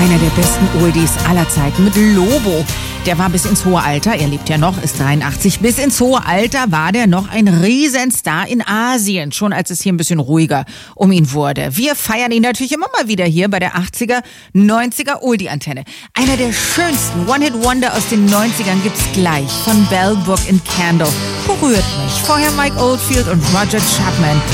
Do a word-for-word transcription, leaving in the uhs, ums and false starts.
Einer der besten Oldies aller Zeiten mit Lobo. Der war bis ins hohe Alter, er lebt ja noch, ist dreiundachtzig, bis ins hohe Alter war der noch ein Riesenstar in Asien, schon als es hier ein bisschen ruhiger um ihn wurde. Wir feiern ihn natürlich immer mal wieder hier bei der achtziger, neunziger Oldie-Antenne. Einer der schönsten One-Hit-Wonder aus den neunzigern gibt's gleich von Bell, Book and Candle. Berührt mich. Vorher Mike Oldfield und Roger Chapman.